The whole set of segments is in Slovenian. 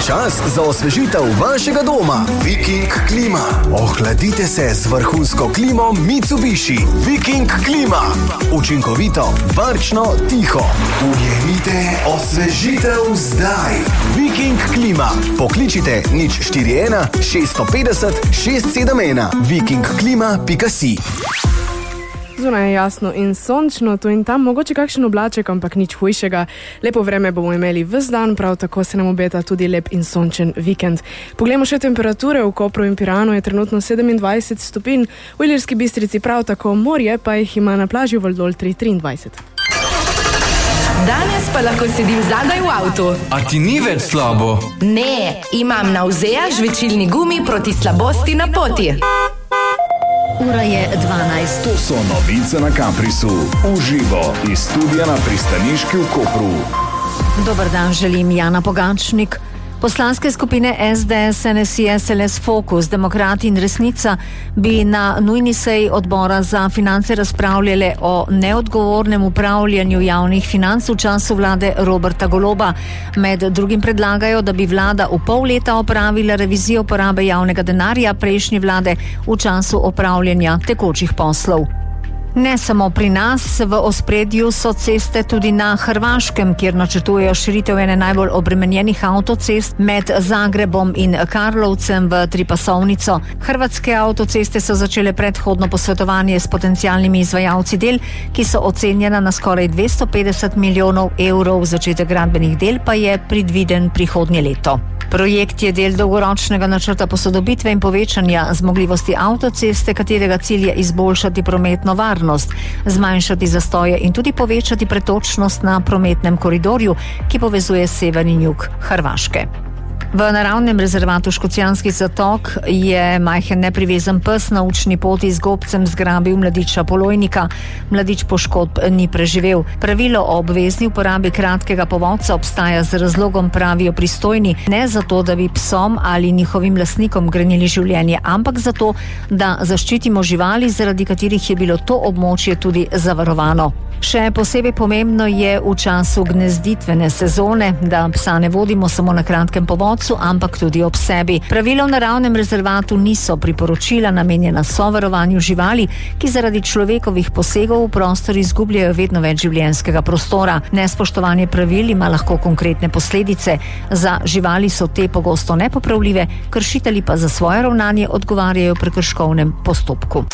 Čas za osvežitev vašega doma. Viking klima. Ohladite se z vrhunsko klimo Mitsubishi. Viking klima. Učinkovito, varčno, tiho. Ujemite osvežitev zdaj. Viking klima. Pokličite 041 650 671 vikingklima.si. Zunaj je jasno in sončno, tu in tam mogoče kakšen oblaček, ampak nič hujšega. Lepo vreme bomo imeli ves dan, prav tako se nam obeta tudi lep in sončen vikend. Poglejmo še temperature. V Kopru in Piranu je trenutno 27 stopinj, v Ilirski Bistrici prav tako, morje pa jih ima na plaži Valdol 23. Danes pa lahko sedim zadaj v avtu. A ti ni več slabo? Ne, imam na Uzea žvečilni gumi proti slabosti na poti. Ura je 12. To so novice na Caprisu. Uživo iz studia na Pristaniški v Kopru. Dober dan, želim Jana Pogačnik. Poslanske skupine SDS, NSI, SLS, Fokus, Demokrati in Resnica bi na nujni seji odbora za finance razpravljale o neodgovornem upravljanju javnih financ v času vlade Roberta Goloba. Med drugim predlagajo, da bi vlada v pol leta opravila revizijo porabe javnega denarja prejšnje vlade v času opravljanja tekočih poslov. Ne samo pri nas, v ospredju so ceste tudi na Hrvaškem, kjer načrtujejo širitev ene najbolj obremenjenih avtocest med Zagrebom in Karlovcem v tripasovnico. Hrvatske avtoceste so začele predhodno posvetovanje s potencialnimi izvajalci del, ki so ocenjena na skoraj 250 milijonov evrov, začetek gradbenih del pa je predviden prihodnje leto. Projekt je del dolgoročnega načrta posodobitve in povečanja zmogljivosti avtoceste, katerega cilj je izboljšati prometno varnost, zmanjšati zastoje in tudi povečati pretočnost na prometnem koridorju, ki povezuje sever in jug Hrvaške. V naravnem rezervatu Škocjanski zatok je majhen neprivezan pes na učni poti z gobcem zgrabil mladiča polojnika. Mladič poškodb ni preživel. Pravilo o obvezni uporabi kratkega povodca obstaja z razlogom, pravijo pristojni, ne zato, da bi psom ali njihovim lastnikom grenili življenje, ampak zato, da zaščitimo živali, zaradi katerih je bilo to območje tudi zavarovano. Še posebej pomembno je v času gnezditvene sezone, da psa ne vodimo samo na kratkem povodcu, ampak tudi ob sebi. Pravila v naravnem rezervatu niso priporočila namenjena sovarovanju živali, ki zaradi človekovih posegov v prostor izgubljajo vedno več življenjskega prostora. Nespoštovanje pravil ima lahko konkretne posledice. Za živali so te pogosto nepopravljive, kršitelji pa za svoje ravnanje odgovarjajo v prekrškovnem postopku.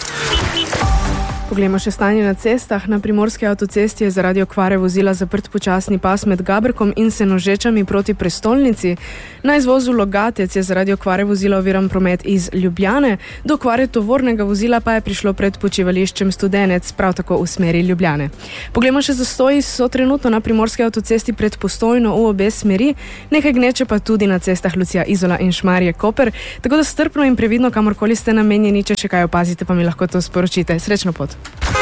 Poglejmo še stanje na cestah. Na primorski avtocesti je zaradi okvare vozila zaprt počasni pas med Gaberkom in Senožečami proti prestolnici. Na izvozu Logatec je zaradi okvare vozila oviran promet iz Ljubljane, do okvare tovornega vozila pa je prišlo pred počivališčem Studenec, prav tako v smeri Ljubljane. Poglejmo še zastoji, so trenutno na primorski avtocesti pred Postojno v obe smeri, nekaj gneče pa tudi na cestah Lucija Izola in Šmarje Koper, tako da strpno in previdno kamorkoli ste namenjeni, če še kaj opazite, pa mi lahko to sporočite. Srečno pot.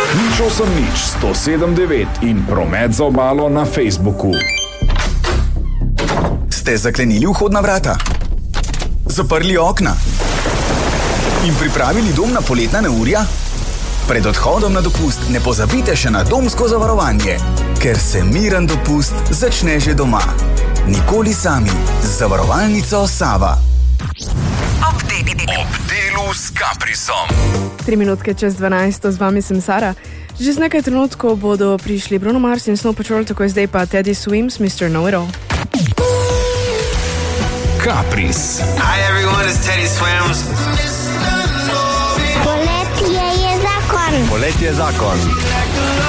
107.9 in promet za obalo na Facebooku. Ste zaklenili vhodna vrata? Zaprli okna? In pripravili dom na poletna neurja? Pred odhodom na dopust ne pozabite še na domsko zavarovanje, ker se miren dopust začne že doma. Nikoli sami z zavarovalnico Sava. Ob delu s Caprisom. 3 minutke čez 12, z vami sem Sara. Že z nekaj trenutkov bodo prišli Bruno Mars in Snow Patrol, tako je zdaj pa Teddy Swims, Mr. Know-It-All. Capris. Hi everyone, it's Teddy Swims. Poletje je zakon. Poletje je zakon.